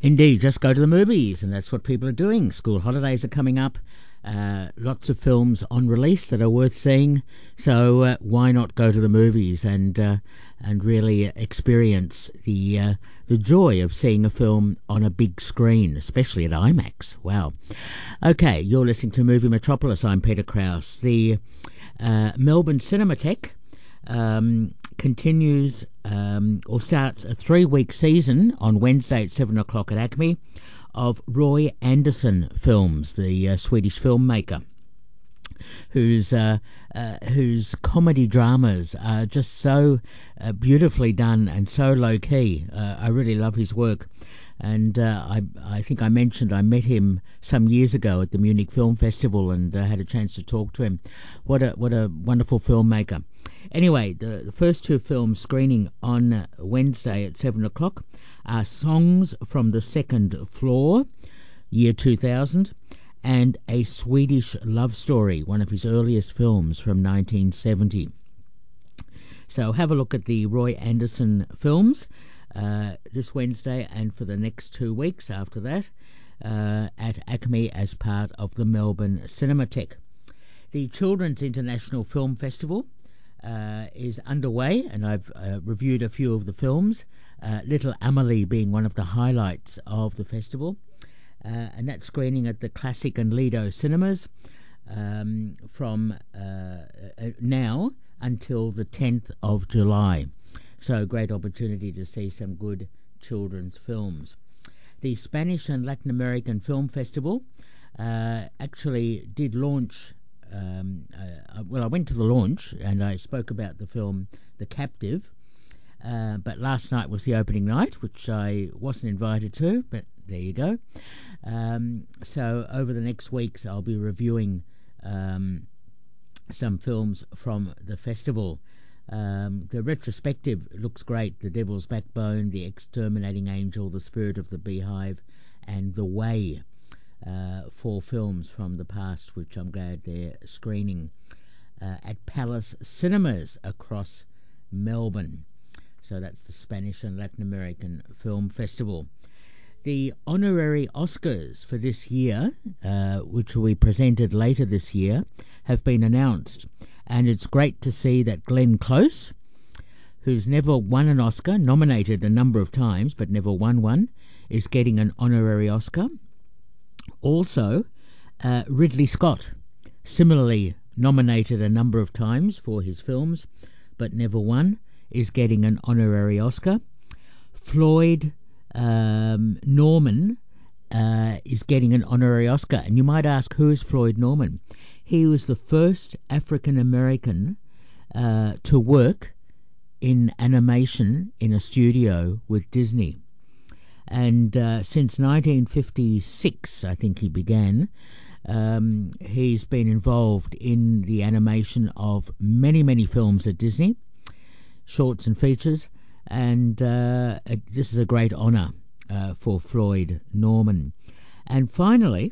Indeed, just go to the movies, and that's what people are doing. School holidays are coming up. Lots of films on release that are worth seeing. So why not go to the movies and really experience the joy of seeing a film on a big screen, especially at IMAX. Wow. Okay, you're listening to Movie Metropolis. I'm Peter Krause. The Melbourne Cinematheque continues or starts a 3-week season on Wednesday at 7 o'clock at Acme of Roy Andersson films, the Swedish filmmaker, whose comedy dramas are just so beautifully done and so low-key. I really love his work. And I think I mentioned I met him some years ago at the Munich Film Festival and had a chance to talk to him. What a wonderful filmmaker. Anyway, the first two films screening on Wednesday at 7 o'clock are Songs from the Second Floor, year 2000, and A Swedish Love Story, one of his earliest films from 1970. So have a look at the Roy Andersson films this Wednesday and for the next 2 weeks after that at Acme as part of the Melbourne Cinematheque. The Children's International Film Festival is underway, and I've reviewed a few of the films, Little Amelie being one of the highlights of the festival, and that's screening at the Classic and Lido cinemas from now until the 10th of July. So great opportunity to see some good children's films. The Spanish and Latin American Film Festival actually did launch. Well, I went to the launch and I spoke about the film The Captive, but last night was the opening night, which I wasn't invited to, but there you go. So over the next weeks I'll be reviewing some films from the festival. The retrospective looks great. The Devil's Backbone, The Exterminating Angel, The Spirit of the Beehive, and The Way. 4 films from the past, which I'm glad they're screening at Palace Cinemas across Melbourne. So that's the Spanish and Latin American Film Festival. The honorary Oscars for this year, which will be presented later this year, have been announced. And it's great to see that Glenn Close, who's never won an Oscar, nominated a number of times but never won one, is getting an honorary Oscar. Also, Ridley Scott, similarly nominated a number of times for his films but never won, is getting an honorary Oscar. Floyd Norman is getting an honorary Oscar. And you might ask, who is Floyd Norman? He was the first African-American to work in animation in a studio with Disney. And since 1956, I think he began, he's been involved in the animation of many, many films at Disney, shorts and features, and this is a great honour for Floyd Norman. And finally,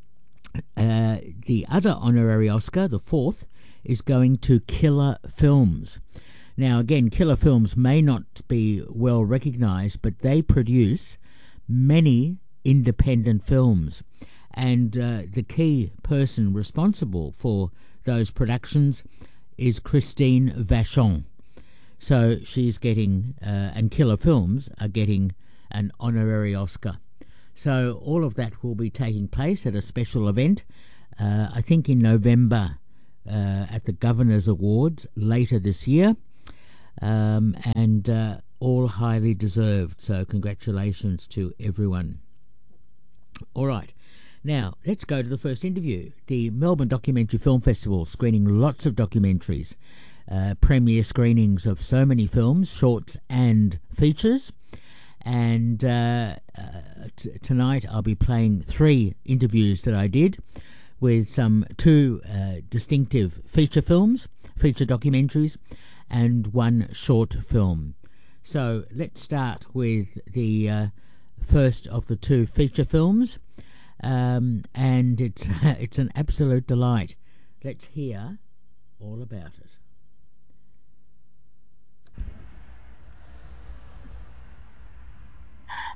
the other honorary Oscar, the 4th, is going to Killer Films. Now, again, Killer Films may not be well recognised, but they produce many independent films. And the key person responsible for those productions is Christine Vachon. So she's getting, and Killer Films are getting an honorary Oscar. So all of that will be taking place at a special event, I think in November, at the Governor's Awards later this year. And all highly deserved, so congratulations to everyone. All right, now let's go to the first interview. The Melbourne Documentary Film Festival screening lots of documentaries, premiere screenings of so many films, shorts and features. And tonight I'll be playing 3 interviews that I did with 2 distinctive feature films, feature documentaries, and 1 short film. So let's start with the first of the 2 feature films, and it's an absolute delight. Let's hear all about it.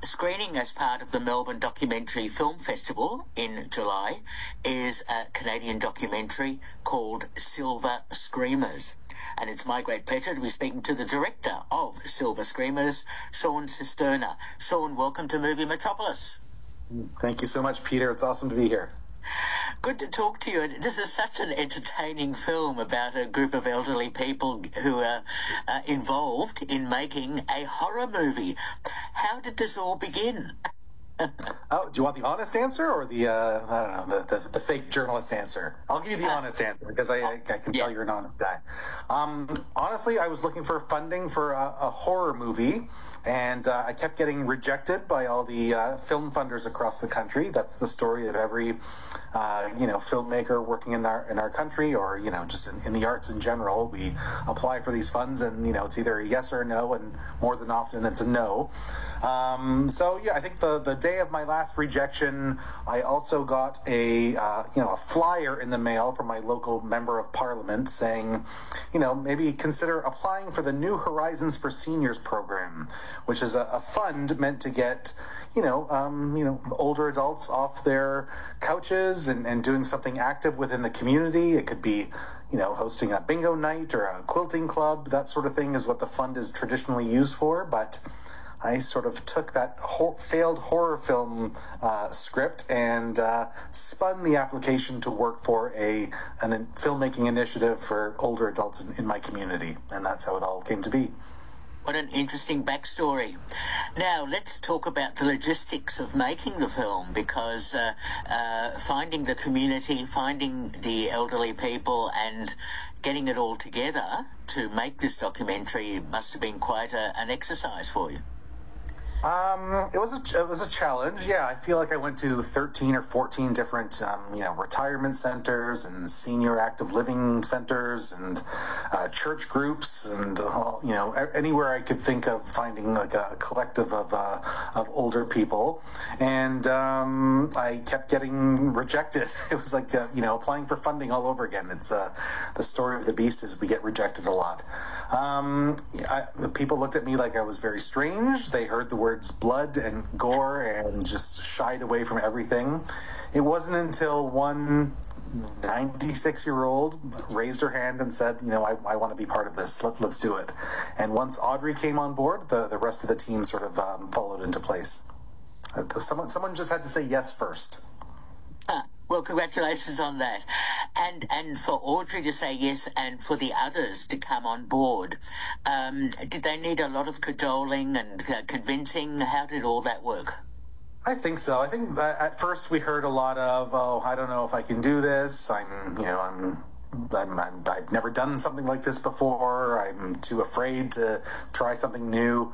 Screening as part of the Melbourne Documentary Film Festival in July is a Canadian documentary called Silver Screamers. And it's my great pleasure to be speaking to the director of Silver Screamers, Sean Cisterna. Sean, welcome to Movie Metropolis. Thank you so much, Peter. It's awesome to be here. Good to talk to you. This is such an entertaining film about a group of elderly people who are involved in making a horror movie. How did this all begin? Oh, do you want the honest answer or the I don't know, the fake journalist answer? I'll give you the honest answer because I can tell you're an honest guy. Honestly, I was looking for funding for a horror movie, and I kept getting rejected by all the film funders across the country. That's the story of every filmmaker working in our country, or just in the arts in general. We apply for these funds, and it's either a yes or a no, and more than often it's a no. I think the day of my last rejection, I also got a flyer in the mail from my local member of parliament saying, maybe consider applying for the New Horizons for Seniors program, which is a fund meant to get older adults off their couches and doing something active within the community. It could be hosting a bingo night or a quilting club. That sort of thing is what the fund is traditionally used for, but I sort of took that failed horror film script and spun the application to work for a filmmaking initiative for older adults in my community, and that's how it all came to be. What an interesting backstory. Now, let's talk about the logistics of making the film, because finding the community, finding the elderly people, and getting it all together to make this documentary must have been quite an exercise for you. It was a challenge. Yeah, I feel like I went to 13 or 14 different, retirement centers and senior active living centers and church groups and anywhere I could think of finding like a collective of older people, and I kept getting rejected. It was like applying for funding all over again. It's the story of the beast is we get rejected a lot. People looked at me like I was very strange. They heard the words blood and gore and just shied away from everything. It wasn't until one 96-year-old raised her hand and said, I want to be part of this. Let's do it. And once Audrey came on board, the rest of the team sort of followed into place. Someone just had to say yes first. Well, congratulations on that. And for Audrey to say yes and for the others to come on board, did they need a lot of cajoling and convincing? How did all that work? I think so. I think at first we heard a lot of, I don't know if I can do this. I've never done something like this before. I'm too afraid to try something new.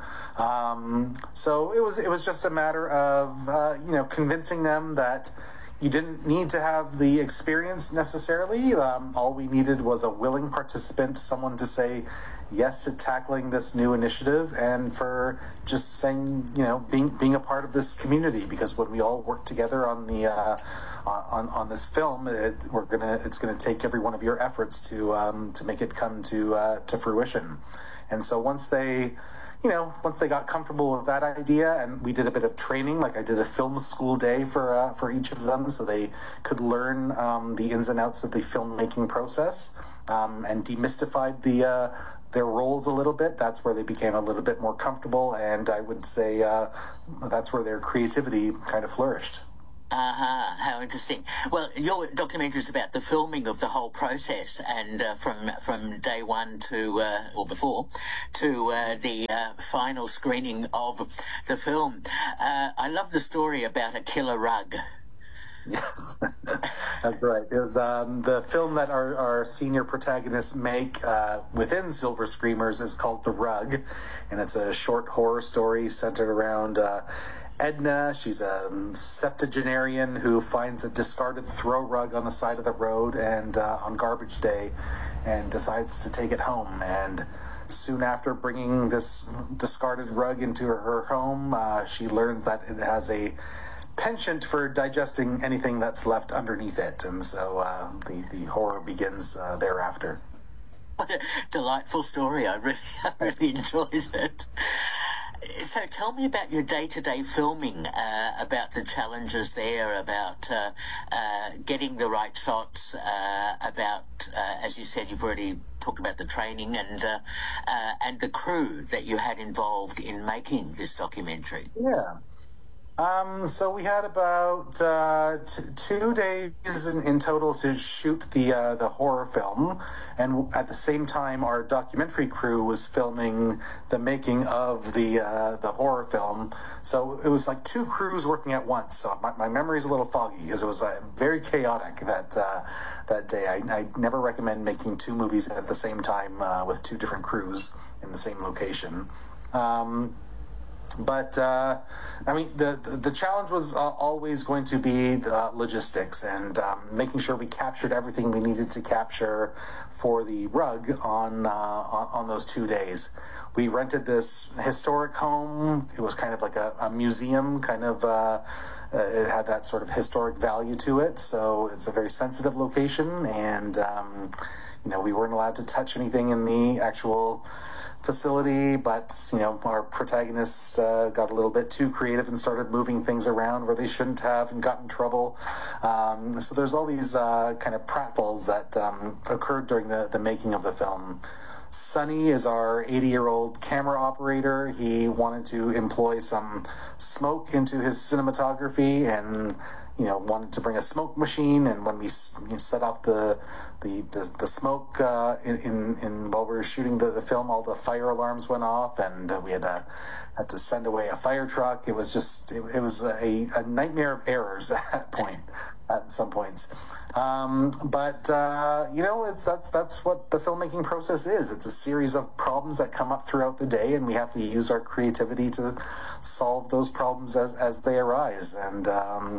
So it was just a matter of, convincing them that you didn't need to have the experience necessarily. All we needed was a willing participant, someone to say yes to tackling this new initiative, and for just saying, being a part of this community. Because when we all work together on the on this film, it's gonna take every one of your efforts to make it come to fruition. And so once they got comfortable with that idea, and we did a bit of training, like I did a film school day for each of them, so they could learn the ins and outs of the filmmaking process, and demystified their roles a little bit. That's where they became a little bit more comfortable, and I would say that's where their creativity kind of flourished. How interesting. Well, your documentary is about the filming of the whole process, and from day one to or before to the final screening of the film. I love the story about a killer rug. Yes, that's right. It's the film that our senior protagonists make within Silver Screamers is called The Rug, and it's a short horror story centered around Edna. She's a septuagenarian who finds a discarded throw rug on the side of the road and on garbage day, and decides to take it home. And soon after bringing this discarded rug into her home, she learns that it has a penchant for digesting anything that's left underneath it, and so the horror begins thereafter. What a delightful story. I really enjoyed it. So tell me about your day-to-day filming, about the challenges there, about getting the right shots, about, as you said, you've already talked about the training and the crew that you had involved in making this documentary. Yeah. So we had about 2 days in total to shoot the horror film, and at the same time, our documentary crew was filming the making of the horror film. So it was like two crews working at once. So my memory is a little foggy because it was very chaotic that day. I never recommend making two movies at the same time with two different crews in the same location. But I mean, the challenge was always going to be logistics and making sure we captured everything we needed to capture for the rug on those 2 days. We rented this historic home. It was kind of like a museum, kind of. It had that sort of historic value to it, so it's a very sensitive location, and we weren't allowed to touch anything in the actual facility, but our protagonists got a little bit too creative and started moving things around where they shouldn't have and got in trouble. So there's all these kind of pratfalls that occurred during the making of the film. Sonny is our 80-year-old camera operator. He wanted to employ some smoke into his cinematography and wanted to bring a smoke machine, and when we set off the smoke in while we were shooting the film, all the fire alarms went off, and we had to send away a fire truck. It was just it was a nightmare of errors at some points. But that's what the filmmaking process is. It's a series of problems that come up throughout the day, and we have to use our creativity to solve those problems as they arise. And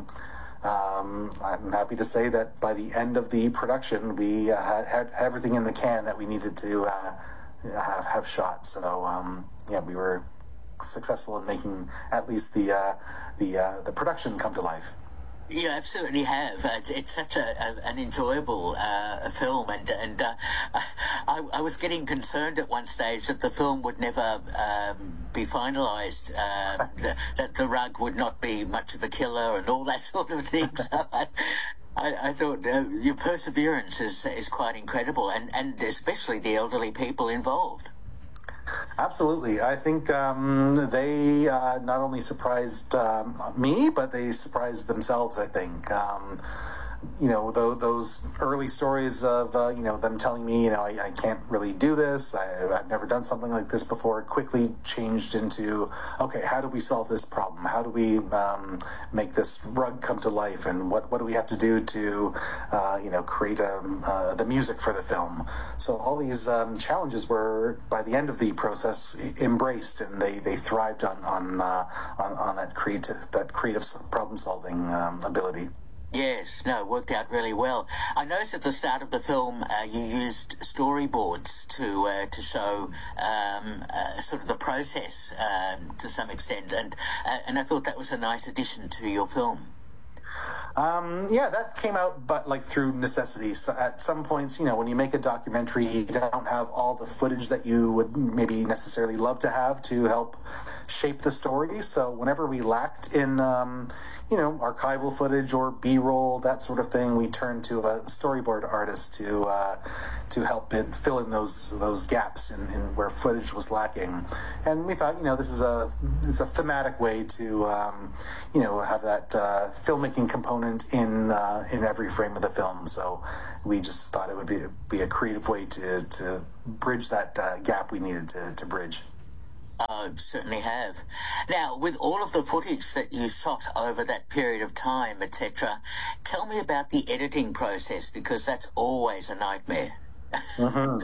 I'm happy to say that by the end of the production, we had everything in the can that we needed to have shot. So we were successful in making at least the production come to life. You absolutely have. It's such an enjoyable film, and I was getting concerned at one stage that the film would never be finalised, that the rug would not be much of a killer and all that sort of thing. So I thought your perseverance is quite incredible, and especially the elderly people involved. Absolutely. I think they not only surprised me, but they surprised themselves, I think. Those early stories of, them telling me, I can't really do this. I've never done something like this before, quickly changed into, okay, how do we solve this problem? How do we make this rug come to life? And what do we have to do to, create the music for the film? So all these challenges were, by the end of the process, embraced, and they thrived on that creative problem-solving ability. Yes, no, it worked out really well. I noticed at the start of the film you used storyboards to show sort of the process to some extent, and I thought that was a nice addition to your film. That came out, but like through necessity. So at some points, when you make a documentary, you don't have all the footage that you would maybe necessarily love to have to help shape the story. So whenever we lacked in, archival footage or B-roll, that sort of thing, we turned to a storyboard artist to help fill in those gaps in where footage was lacking. And we thought, this is it's a thematic way to, have that filmmaking component in every frame of the film. So we just thought it would be a creative way to bridge that gap we needed to bridge. I certainly have. Now, with all of the footage that you shot over that period of time, etc., tell me about the editing process, because that's always a nightmare. Mm-hmm.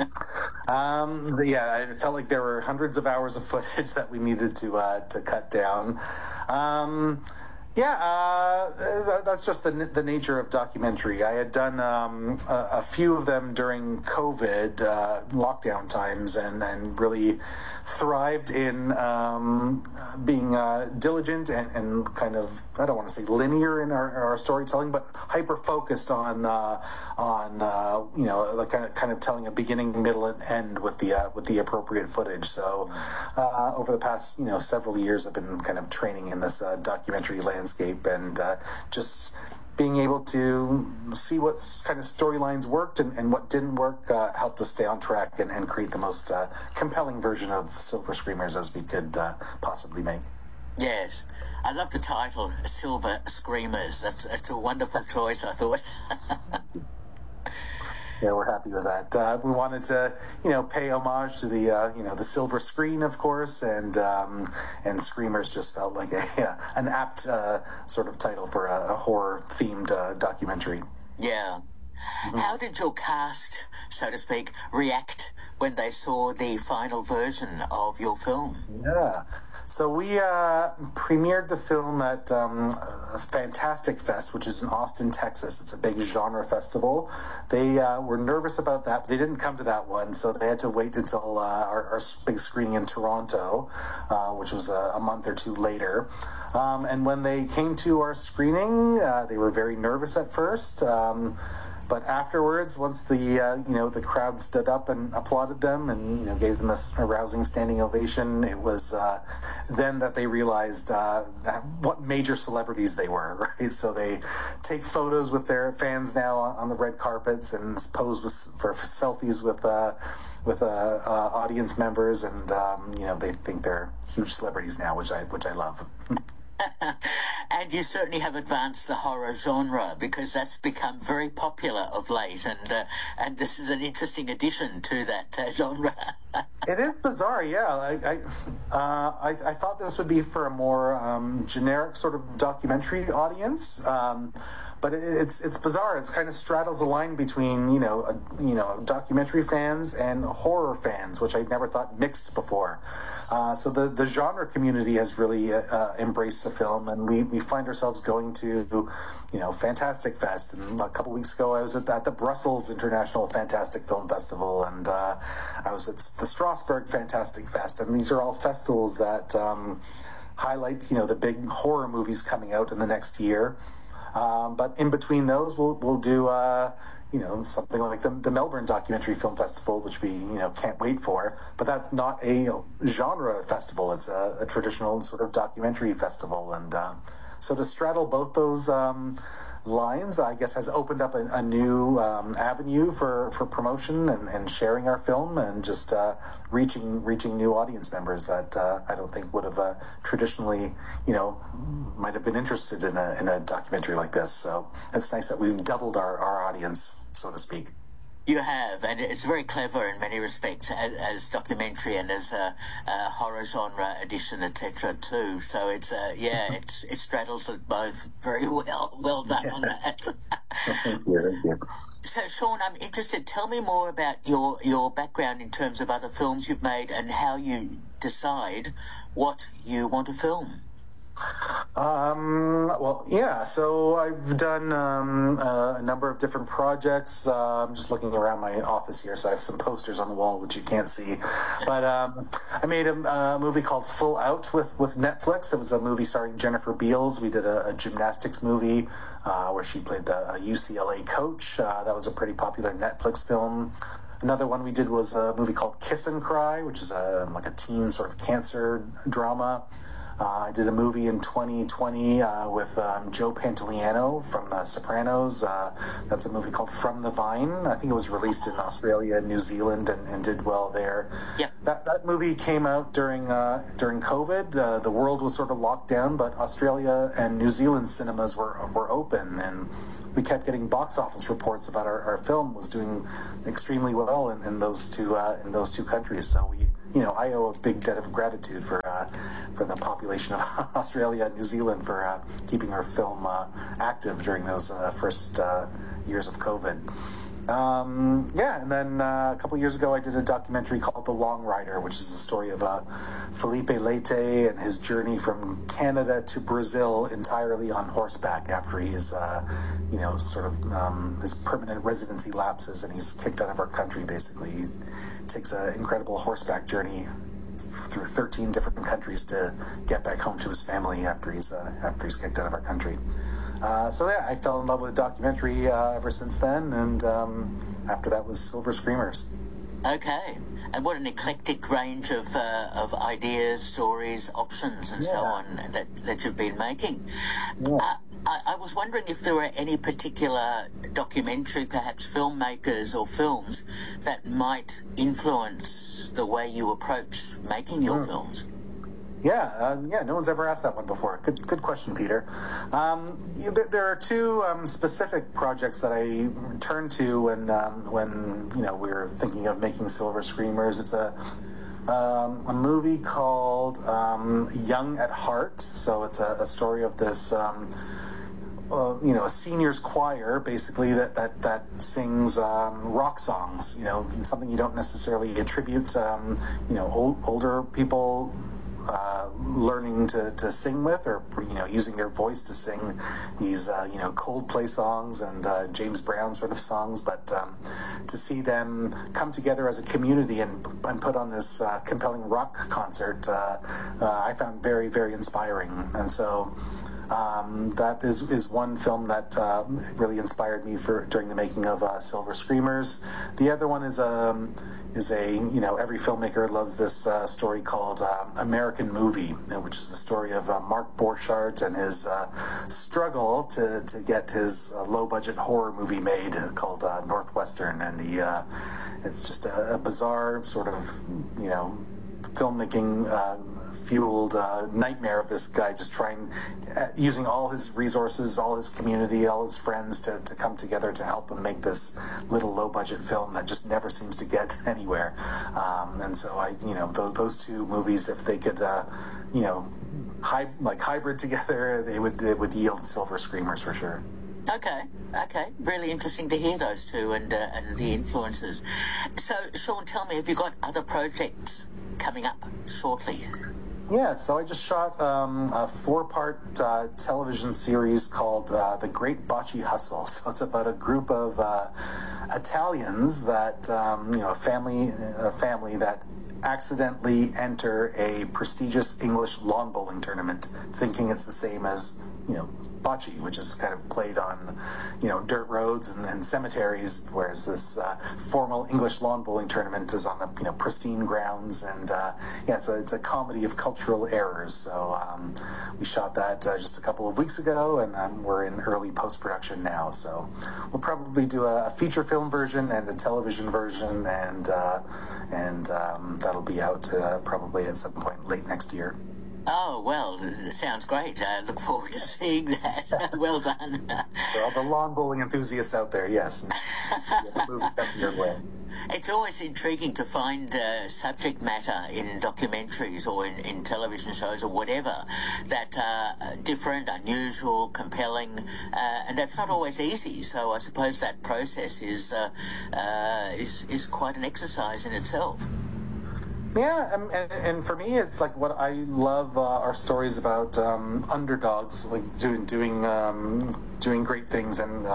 It felt like there were hundreds of hours of footage that we needed to cut down. Yeah, that's just the nature of documentary. I had done a few of them during COVID lockdown times, and really thrived in being diligent and kind of, I don't want to say linear in our storytelling, but hyper focused on like kind of telling a beginning, middle, and end with the appropriate footage. So over the past several years, I've been kind of training in this documentary landscape, and just being able to see what kind of storylines worked and what didn't work helped us stay on track and create the most compelling version of Silver Screamers as we could possibly make. Yes. I love the title, Silver Screamers. It's a wonderful choice, I thought. Yeah, we're happy with that. We wanted to, pay homage to the silver screen, of course, and Screamers just felt like an apt sort of title for a horror-themed documentary. Yeah. Mm-hmm. How did your cast, so to speak, react when they saw the final version of your film? Yeah. So we premiered the film at Fantastic Fest, which is in Austin, Texas. It's a big genre festival. They were nervous about that, but they didn't come to that one, so they had to wait until our big screening in Toronto, which was a month or two later. And when they came to our screening, they were very nervous at first. But afterwards, once the crowd stood up and applauded them and gave them a rousing standing ovation, it was then that they realized what major celebrities they were. Right, so they take photos with their fans now on the red carpets and pose for selfies with audience members, and they think they're huge celebrities now, which I love. And you certainly have advanced the horror genre, because that's become very popular of late, and this is an interesting addition to that genre. It is bizarre, yeah. I thought this would be for a more generic sort of documentary audience, but it's bizarre. It kind of straddles a line between documentary fans and horror fans, which I never thought mixed before. So the genre community has really embraced the film, and we find ourselves going to Fantastic Fest. And a couple weeks ago, I was at the Brussels International Fantastic Film Festival, and I was at the Strasbourg Fantastic Fest, and these are all festivals that highlight the big horror movies coming out in the next year. But in between those, we'll do something like the Melbourne Documentary Film Festival, which we can't wait for. But that's not a genre festival; it's a traditional sort of documentary festival. And so to straddle both those lines, I guess, has opened up a new avenue for promotion and sharing our film, and just reaching new audience members that I don't think would have traditionally, might have been interested in a documentary like this. So it's nice that we've doubled our audience, so to speak. You have, and it's very clever in many respects as documentary and as a horror genre edition, etc. too. So it's it straddles it both very well. Well done on that. Thank you. So Sean, I'm interested. Tell me more about your background in terms of other films you've made and how you decide what you want to film. Well, yeah, so I've done a number of different projects. I'm just looking around my office here, so I have some posters on the wall, which you can't see. But I made a movie called Full Out with Netflix. It was a movie starring Jennifer Beals. We did a gymnastics movie where she played the UCLA coach. That was a pretty popular Netflix film. Another one we did was a movie called Kiss and Cry, which is like a teen sort of cancer drama. I did a movie in 2020 with Joe Pantoliano from The Sopranos. That's a movie called From the Vine. I think it was released in Australia and New Zealand and did well there. Yeah. That movie came out during COVID. The world was sort of locked down, but Australia and New Zealand cinemas were open, and we kept getting box office reports about our film was doing extremely well in those two countries. So I owe a big debt of gratitude for the population of Australia and New Zealand for keeping our film active during those first years of COVID. Yeah, and then a couple of years ago, I did a documentary called The Long Rider, which is the story of Felipe Leite and his journey from Canada to Brazil entirely on horseback after he's, his permanent residency lapses and he's kicked out of our country, basically. He takes an incredible horseback journey through 13 different countries to get back home to his family after he's kicked out of our country. I fell in love with the documentary ever since then, and after that was Silver Screamers. Okay, and what an eclectic range of ideas, stories, options, and so on that you've been making. Yeah. I was wondering if there were any particular documentary, perhaps filmmakers or films that might influence the way you approach making your films. Yeah, no one's ever asked that one before. Good question, Peter. There are two specific projects that I turned to when we were thinking of making Silver Screamers. It's a movie called Young at Heart. So it's a story of this a seniors choir, basically, that sings rock songs. Something you don't necessarily attribute older people learning to sing with, or using their voice to sing these Coldplay songs and James Brown sort of songs, but to see them come together as a community and put on this compelling rock concert, I found very, very inspiring. And so that is one film that really inspired me during the making of Silver Screamers. The other one is every filmmaker loves this story called American Movie, which is the story of Mark Borchardt and his struggle to get his low-budget horror movie made called Northwestern. And it's just a bizarre sort of, filmmaking fueled nightmare of this guy just using all his resources, all his community, all his friends to come together to help him make this little low-budget film that just never seems to get anywhere. And so those two movies, if they could, hybrid together, they would yield Silver Screamers for sure. Okay. Really interesting to hear those two and the influences. So, Sean, tell me, have you got other projects coming up shortly? Yeah, so I just shot a 4-part television series called The Great Bocce Hustle. So it's about a group of Italians that, a family that accidentally enter a prestigious English lawn bowling tournament, thinking it's the same as, bocce, which is kind of played on, dirt roads and cemeteries, whereas this formal English lawn bowling tournament is on pristine grounds. And it's a comedy of cultural errors. So we shot that just a couple of weeks ago, and we're in early post-production now. So we'll probably do a feature film version and a television version, and that'll be out probably at some point late next year. Oh, well, sounds great. I look forward to seeing that. Well done. For all the lawn bowling enthusiasts out there, yes. Your way. It's always intriguing to find subject matter in documentaries or in television shows or whatever that are different, unusual, compelling, and that's not always easy. So I suppose that process is quite an exercise in itself. Yeah, and for me, it's like what I love are stories about underdogs, like doing great things and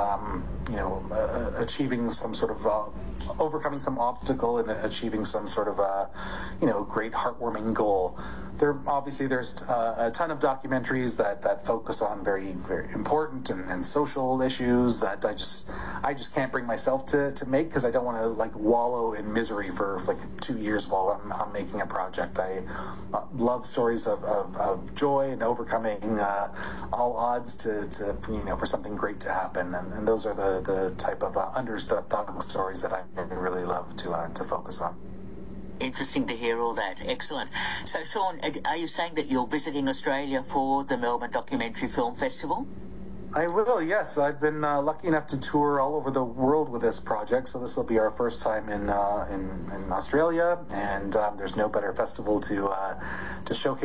achieving some sort of overcoming some obstacle and achieving some sort of great heartwarming goal. There's a ton of documentaries that focus on very, very important and social issues that I just can't bring myself to make, because I don't want to wallow in misery for 2 years while I'm making a project. I love stories of joy and overcoming all odds to for something great to happen, and those are the type of underdog stories that I really love to focus on. Interesting to hear all that. Excellent. So, Sean, are you saying that you're visiting Australia for the Melbourne Documentary Film Festival? I will, yes. I've been lucky enough to tour all over the world with this project, so this will be our first time in Australia, and there's no better festival to showcase